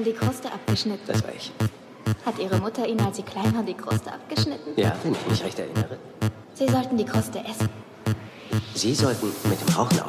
die Kruste abgeschnitten. Das war ich. Hat Ihre Mutter Ihnen, als Sie klein waren, die Kruste abgeschnitten? Ja, wenn ich mich recht erinnere. Sie sollten die Kruste essen. Sie sollten mit dem Rauchen